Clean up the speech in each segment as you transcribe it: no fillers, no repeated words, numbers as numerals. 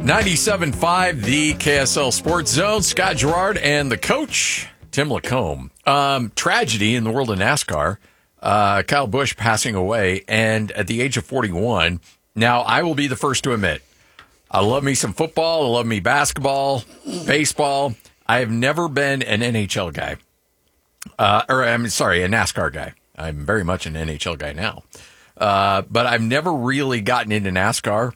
97.5, the KSL Sports Zone. Scott Gerard and the coach, Tim Lacombe. Tragedy in the world of NASCAR. Kyle Busch passing away, and at the age of 41. Now, I will be the first to admit, I love me some football. I love me basketball, baseball. I have never been an NHL guy. A NASCAR guy. I'm very much an NHL guy now. But I've never really gotten into NASCAR.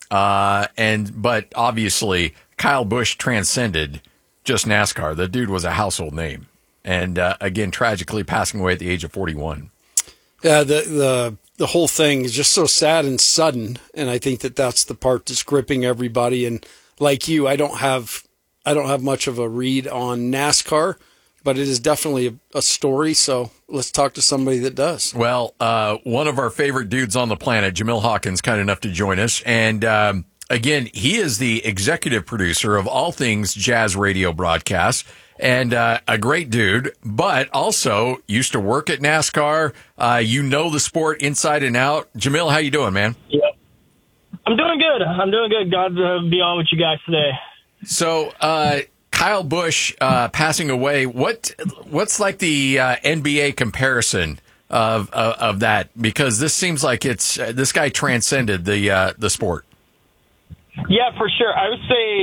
But obviously, Kyle Busch transcended just NASCAR. The dude was a household name. And again, tragically passing away at the age of 41. Yeah, the whole thing is just so sad and sudden, and I think that's the part that's gripping everybody. And like you, I don't have much of a read on NASCAR, but it is definitely a story. So let's talk to somebody that does. Well, one of our favorite dudes on the planet, Jamil Hawkins, kind enough to join us, and again, he is the executive producer of all things jazz radio broadcasts. And a great dude, but also used to work at NASCAR. You know the sport inside and out. Jamil, how you doing, man? Yeah, I'm doing good. Glad to be on with you guys today. So, Kyle Busch passing away. What's like the NBA comparison of that? Because this seems like this guy transcended the sport. Yeah, for sure. I would say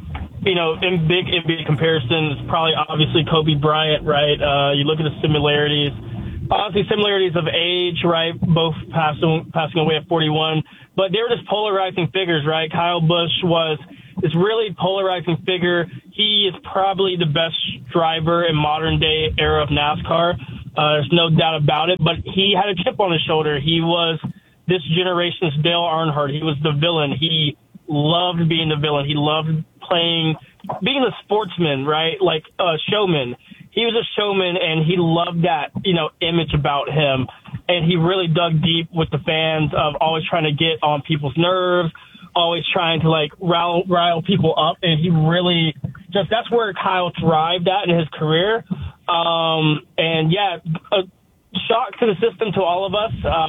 in big NBA comparisons, probably obviously Kobe Bryant, right? You look at the similarities, obviously similarities of age, right? Both passing away at 41, but they were just polarizing figures, right? Kyle Busch was this really polarizing figure. He is probably the best driver in modern day era of NASCAR. There's no doubt about it, but he had a chip on his shoulder. He was this generation's Dale Earnhardt. He was the villain. He loved being the villain. He loved being the sportsman, right? Like a showman. He was a showman, and he loved that, image about him. And he really dug deep with the fans of always trying to get on people's nerves, always trying to rile people up. And he really that's where Kyle thrived at in his career. And yeah, a shock to the system to all of us.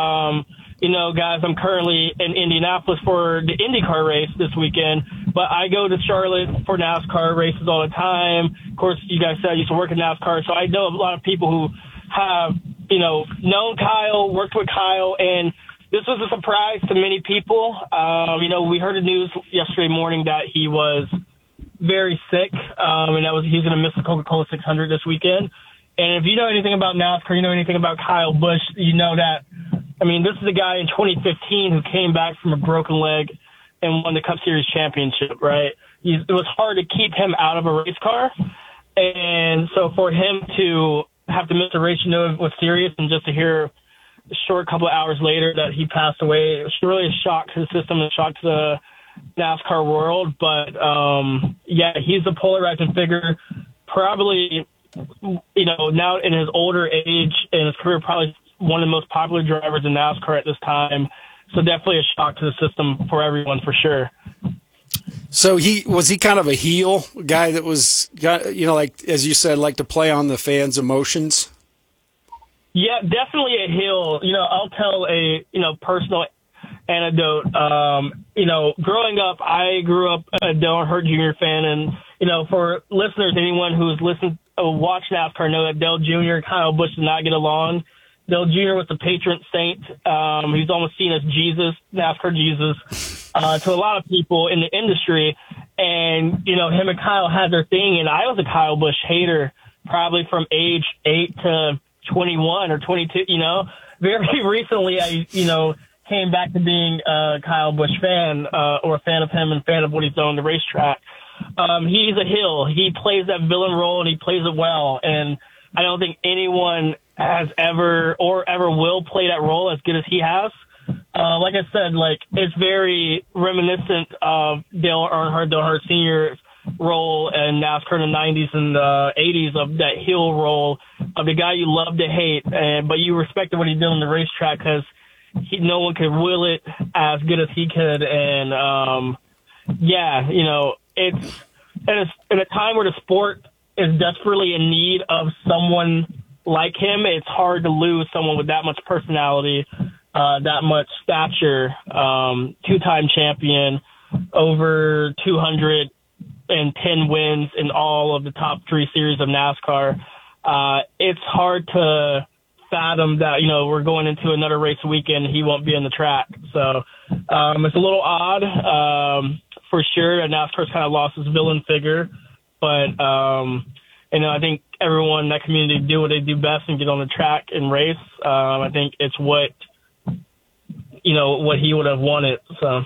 Guys, I'm currently in Indianapolis for the IndyCar race this weekend, but I go to Charlotte for NASCAR races all the time. Of course, you guys said I used to work in NASCAR, so I know a lot of people who have, known Kyle, worked with Kyle, and this was a surprise to many people. We heard the news yesterday morning that he was very sick, and he's going to miss the Coca-Cola 600 this weekend. And if you know anything about NASCAR, you know anything about Kyle Busch, you know that, this is a guy in 2015 who came back from a broken leg and won the Cup Series championship, right? It was hard to keep him out of a race car. And so for him to have to miss a race, it was serious, and just to hear a short couple of hours later that he passed away, it was really a shock to the system, a shock to the NASCAR world. But, he's a polarizing figure, probably, now in his older age and his career, probably one of the most popular drivers in NASCAR at this time. So definitely a shock to the system for everyone, for sure. So was he kind of a heel guy that was, like, as you said, like to play on the fans' emotions? Yeah, definitely a heel. I'll tell a, personal anecdote. Growing up, I grew up a Dale Earnhardt Jr. fan. And, for listeners, anyone who's watched NASCAR know that Dale Jr. and Kyle Busch did not get along. Dale Jr. was the patron saint. He's almost seen as Jesus, NASCAR Jesus, to a lot of people in the industry. And, him and Kyle had their thing. And I was a Kyle Busch hater probably from age 8 to 21 or 22, Very recently, I, came back to being a Kyle Busch fan, or a fan of him and fan of what he's done on the racetrack. He's a heel. He plays that villain role, and he plays it well. And I don't think anyone has ever will play that role as good as he has. Like I said, it's very reminiscent of Dale Earnhardt Sr.'s role in NASCAR in the 90s and the 80s, of that heel role of the guy you love to hate, but you respected what he did on the racetrack because no one could will it as good as he could. And it's in a time where the sport is desperately in need of someone like him. It's hard to lose someone with that much personality, that much stature, two-time champion. over 210 wins in all of the top 3 series of NASCAR. It's hard to fathom that, we're going into another race weekend, he won't be on the track. So it's a little odd for sure. And NASCAR's kind of lost its villain figure. But, I think everyone in that community do what they do best and get on the track and race. I think it's what he would have wanted. So.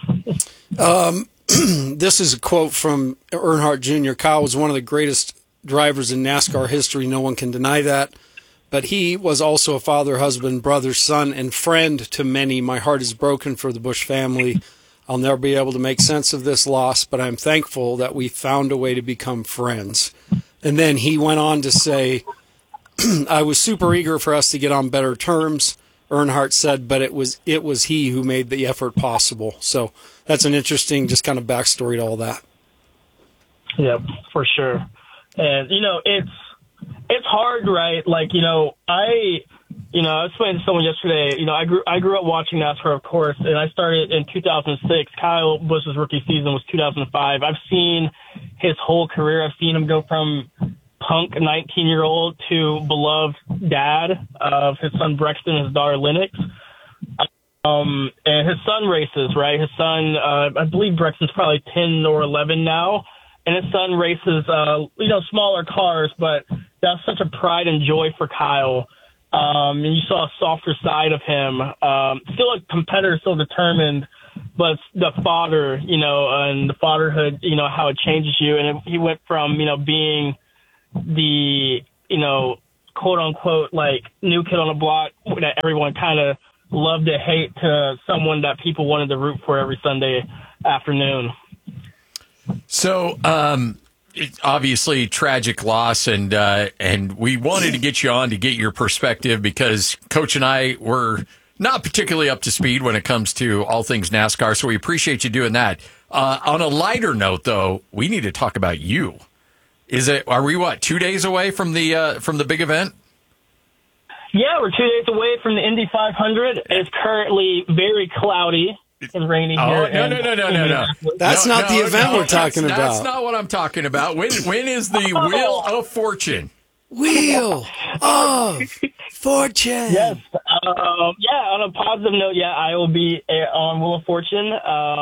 This is a quote from Earnhardt Jr. Kyle was one of the greatest drivers in NASCAR history. No one can deny that. But he was also a father, husband, brother, son, and friend to many. My heart is broken for the Busch family. I'll never be able to make sense of this loss, but I'm thankful that we found a way to become friends. And then he went on to say, I was super eager for us to get on better terms, Earnhardt said, but it was he who made the effort possible. So that's an interesting just kind of backstory to all that. Yeah, for sure. And, it's hard, right? Like, I was explaining to someone yesterday, I grew up watching NASCAR, of course, and I started in 2006. Kyle Busch's rookie season was 2005. I've seen his whole career. I've seen him go from punk 19-year-old to beloved dad of his son Brexton and his daughter Lennox. And his son races, right? His son, I believe Brexton's probably 10 or 11 now. And his son races, smaller cars, but that's such a pride and joy for Kyle. And you saw a softer side of him. Still a competitor, still determined, but the father, and the fatherhood, how it changes you. And he went from, being the, quote unquote, like new kid on the block that everyone kind of loved to hate to someone that people wanted to root for every Sunday afternoon. So, obviously tragic loss, and we wanted to get you on to get your perspective because Coach and I were not particularly up to speed when it comes to all things NASCAR. So we appreciate you doing that. On a lighter note, though, we need to talk about you. Are we 2 days away from the big event? Yeah, we're 2 days away from the Indy 500. It's currently very cloudy and rainy here. No. That's not the event we're talking about. That's not what I'm talking about. When is the Wheel of Fortune? Wheel of Fortune. Yes. On a positive note, I will be on Wheel of Fortune.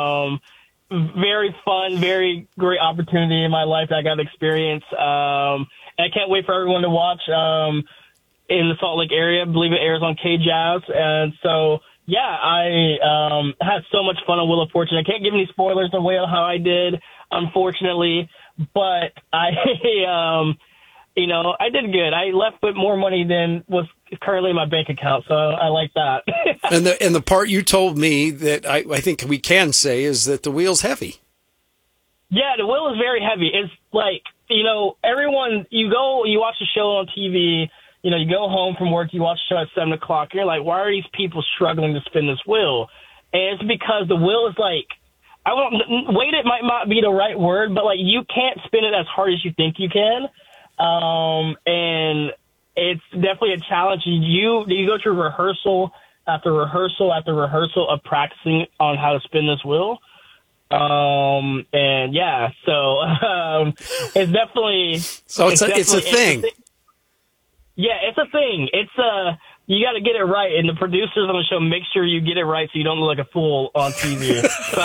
Very fun, very great opportunity in my life that I got to experience. And I can't wait for everyone to watch in the Salt Lake area. I believe it airs on KJazz. And so, I had so much fun on Wheel of Fortune. I can't give any spoilers away on how I did, unfortunately, but I did good. I left with more money than was currently in my bank account, so I like that. and the part you told me that I think we can say is that the wheel's heavy. Yeah, the wheel is very heavy. It's like, everyone, you watch the show on TV, you go home from work, you watch the show at 7 o'clock, you're like, why are these people struggling to spin this wheel? And it's because the wheel is like, weighted might not be the right word, but like you can't spin it as hard as you think you can. And it's definitely a challenge. You go through rehearsal after rehearsal after rehearsal of practicing on how to spin this wheel. It's definitely, so it's a thing. Yeah, it's a thing. You got to get it right, and the producers on the show make sure you get it right so you don't look like a fool on TV. So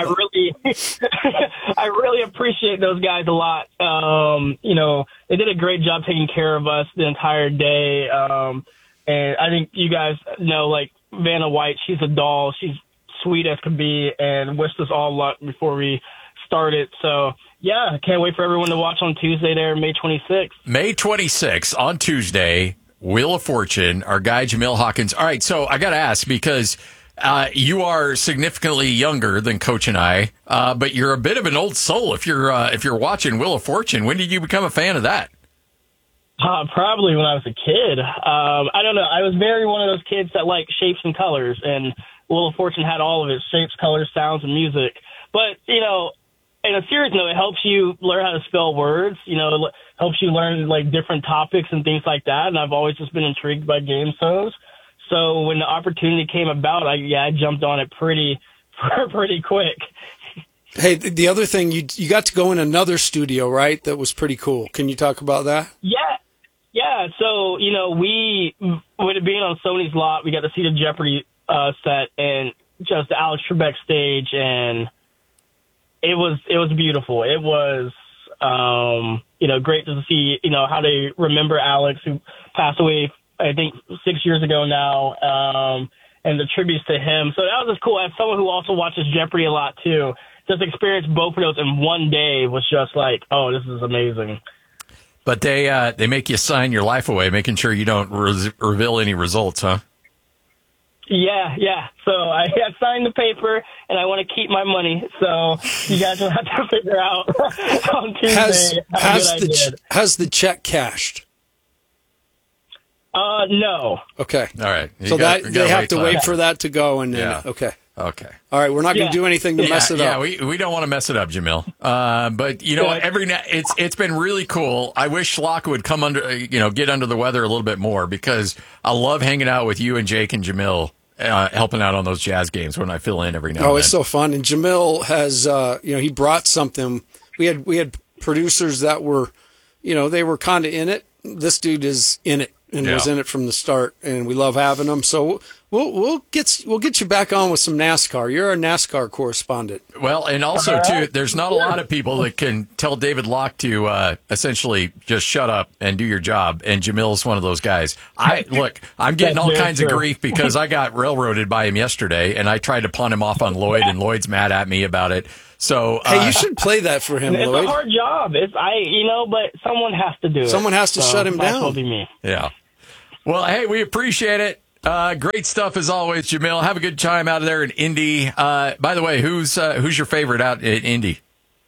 I really appreciate those guys a lot. They did a great job taking care of us the entire day. And I think you guys know, like Vanna White, she's a doll. She's sweet as can be, and wished us all luck before we started. So. Yeah, I can't wait for everyone to watch on Tuesday there, May 26th. May 26th on Tuesday, Wheel of Fortune, our guy Jamil Hawkins. All right, so I got to ask because you are significantly younger than Coach and I, but you're a bit of an old soul if you're watching Wheel of Fortune. When did you become a fan of that? Probably when I was a kid. I don't know. I was very one of those kids that like shapes and colors, and Wheel of Fortune had all of it, shapes, colors, sounds, and music. But, in a serious note, it helps you learn how to spell words, it helps you learn like different topics and things like that. And I've always just been intrigued by game shows. So when the opportunity came about, I jumped on it pretty quick. Hey, the other thing, you got to go in another studio, right? That was pretty cool. Can you talk about that? Yeah. So, we, with it being on Sony's lot, we got to see the Jeopardy set and just the Alex Trebek stage, and it was beautiful. It was, great to see, how they remember Alex, who passed away, I think, 6 years ago now, and the tributes to him. So that was just cool. As someone who also watches Jeopardy a lot, too, just experience both of those in one day was just like, oh, this is amazing. But they make you sign your life away, making sure you don't reveal any results, huh? Yeah. So I signed the paper, and I want to keep my money. So you guys will have to figure out on Tuesday how good I did. Has the check cashed? No. Okay. All right. So they have to wait for that to go, and then okay. All right, we're not going to do anything to mess it up. Yeah, we don't want to mess it up, Jamil. But it's been really cool. I wish Schlock would come get under the weather a little bit more, because I love hanging out with you and Jake and Jamil, helping out on those Jazz games when I fill in every now and then. Oh, it's so fun. And Jamil has, he brought something. We had producers that were, they were kind of in it. This dude is in it and was in it from the start, and we love having him. So we'll get you back on with some NASCAR. You're a NASCAR correspondent. Well, and also too, there's not a lot of people that can tell David Locke to essentially just shut up and do your job, and Jamil's one of those guys. I'm getting all kinds of grief because I got railroaded by him yesterday, and I tried to pawn him off on Lloyd, and Lloyd's mad at me about it. So hey, you should play that for him, Lloyd. It's a hard job. But someone has to do it. Someone has to shut him down. Will be me. Yeah. Well, hey, we appreciate it. Great stuff as always, Jamil. Have a good time out there in Indy. By the way, who's your favorite out in Indy?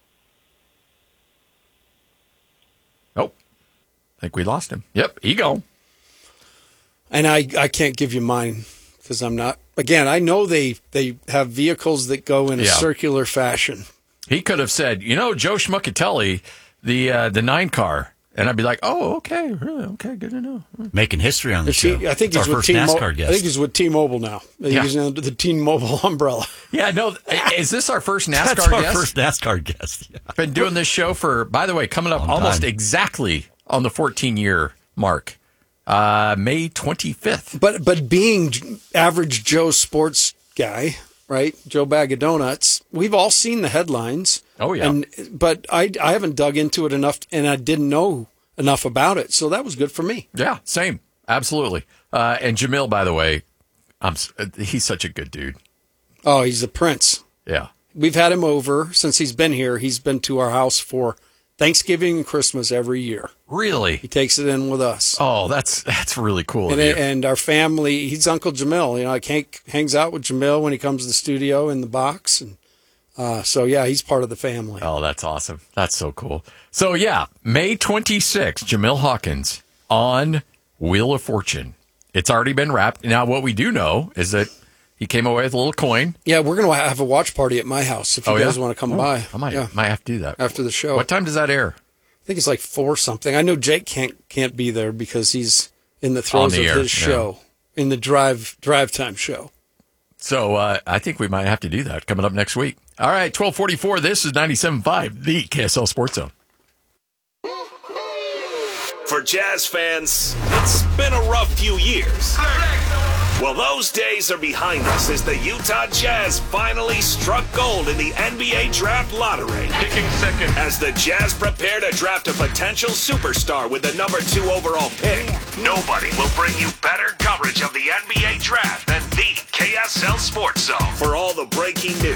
Oh, I think we lost him. Yep, he gone. And I can't give you mine because I'm not. Again, I know they have vehicles that go in a circular fashion. He could have said, Joe Schmuckatelli, the 9 car. And I'd be like, oh, okay, really? Okay, good to know. Making history on the show. I think he's with T-Mobile. I think he's with T-Mobile now. He's under the T-Mobile umbrella. Yeah, no, is this our first NASCAR guest? That's our first NASCAR guest. Yeah. I've been doing this show for, by the way, coming up almost exactly on the 14-year mark, May 25th. But being average Joe sports guy, right, Joe Bag of Donuts, we've all seen the headlines. Oh, yeah. But I haven't dug into it enough, and I didn't know enough about it, so that was good for me. Yeah, same. Absolutely. And Jamil, by the way, he's such a good dude. Oh, he's the prince. Yeah. We've had him over since he's been here. He's been to our house for Thanksgiving and Christmas every year. Really? He takes it in with us. Oh, that's really cool. And our family, he's Uncle Jamil. Hangs out with Jamil when he comes to the studio in the box, and so, he's part of the family. Oh, that's awesome. That's so cool. So, May 26th, Jamil Hawkins on Wheel of Fortune. It's already been wrapped. Now, what we do know is that he came away with a little coin. Yeah, we're going to have a watch party at my house if you guys want to come by. I might have to do that. After the show. What time does that air? I think it's like 4 something. I know Jake can't be there because he's in the throes of his show, in the drive time show. So I think we might have to do that coming up next week. All right, 1244, this is 97.5, the KSL Sports Zone. For Jazz fans, it's been a rough few years. Well, those days are behind us as the Utah Jazz finally struck gold in the NBA Draft Lottery. Picking second. As the Jazz prepare to draft a potential superstar with the number 2 overall pick, nobody will bring you better coverage of the NBA Draft than the KSL Sports Zone. For all the breaking news,